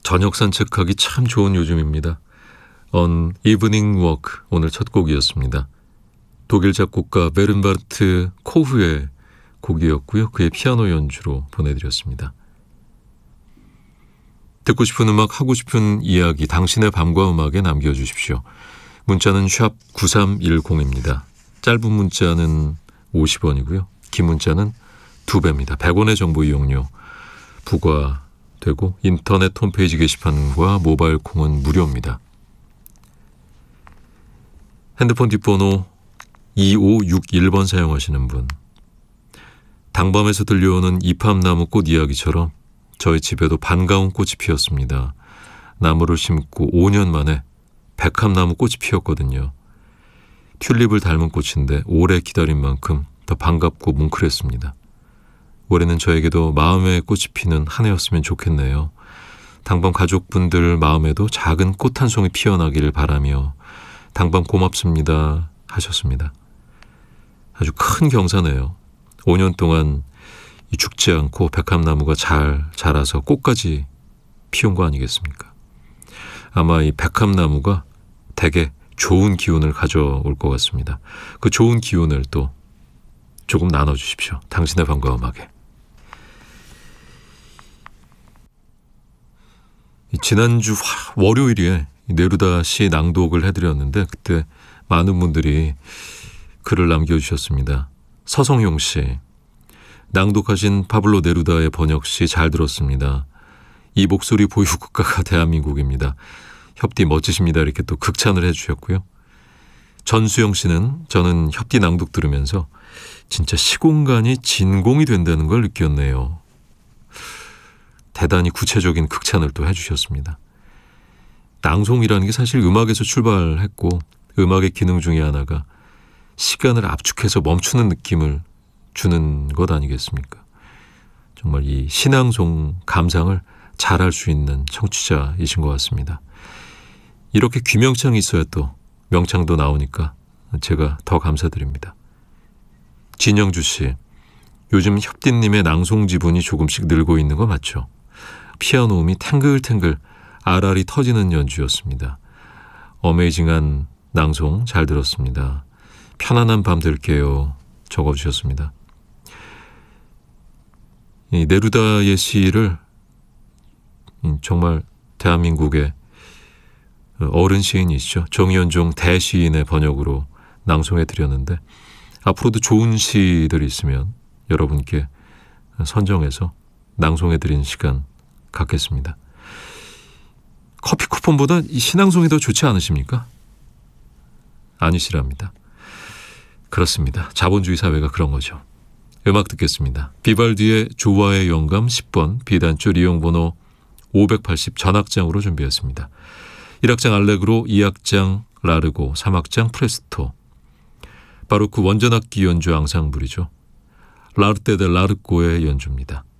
저녁 산책하기 참 좋은 요즘입니다. On Evening Walk, 오늘 첫 곡이었습니다. 독일 작곡가 베른바르트 코흐의 곡이었고요. 그의 피아노 연주로 보내드렸습니다. 듣고 싶은 음악, 하고 싶은 이야기, 당신의 밤과 음악에 남겨주십시오. 문자는 샵 9310입니다. 짧은 문자는 50원이고요. 긴 문자는 2배입니다. 100원의 정보 이용료 부과되고 인터넷 홈페이지 게시판과 모바일 콩은 무료입니다. 핸드폰 뒷번호 2561번 사용하시는 분, 당밤에서 들려오는 이팝나무 꽃 이야기처럼 저희 집에도 반가운 꽃이 피었습니다. 나무를 심고 5년 만에 백합나무 꽃이 피었거든요. 튤립을 닮은 꽃인데 오래 기다린 만큼 더 반갑고 뭉클했습니다. 올해는 저에게도 마음의 꽃이 피는 한 해였으면 좋겠네요. 당밤 가족분들 마음에도 작은 꽃 한 송이 피어나기를 바라며 당밤 고맙습니다 하셨습니다. 아주 큰 경사네요. 5년 동안 죽지 않고 백합나무가 잘 자라서 꽃까지 피운 거 아니겠습니까? 아마 이 백합나무가 되게 좋은 기운을 가져올 것 같습니다. 그 좋은 기운을 또 조금 나눠주십시오. 당신의 밤과 음악에. 지난주 월요일에 네루다 시 낭독을 해드렸는데 그때 많은 분들이 글을 남겨주셨습니다. 서성용 씨, 낭독하신 파블로 네루다의 번역시 잘 들었습니다. 이 목소리 보유국가가 대한민국입니다. 협디 멋지십니다. 이렇게 또 극찬을 해주셨고요. 전수영 씨는 저는 협디 낭독 들으면서 진짜 시공간이 진공이 된다는 걸 느꼈네요. 대단히 구체적인 극찬을 또 해주셨습니다. 낭송이라는 게 사실 음악에서 출발했고 음악의 기능 중에 하나가 시간을 압축해서 멈추는 느낌을 주는 것 아니겠습니까? 정말 이 신앙송 감상을 잘할 수 있는 청취자이신 것 같습니다. 이렇게 귀명창이 있어야 또 명창도 나오니까 제가 더 감사드립니다. 진영주 씨, 요즘 협디님의 낭송 지분이 조금씩 늘고 있는 거 맞죠? 피아노 음이 탱글탱글 알알이 터지는 연주였습니다. 어메이징한 낭송 잘 들었습니다. 편안한 밤 될게요 적어주셨습니다. 이 네루다의 시를 정말 대한민국의 어른 시인이시죠. 정연종 대시인의 번역으로 낭송해드렸는데 앞으로도 좋은 시들이 있으면 여러분께 선정해서 낭송해드리는 시간 갖겠습니다. 커피 쿠폰보다 이 신앙송이 더 좋지 않으십니까? 아니시랍니다. 그렇습니다. 자본주의 사회가 그런 거죠. 음악 듣겠습니다. 비발디의 조화의 영감 10번 비단줄 이용번호 580 전악장으로 준비했습니다. 1악장 알레그로, 2악장 라르고, 3악장 프레스토. 바로 그 원전악기 연주 앙상블이죠. 라르테 데 라르꼬의 연주입니다.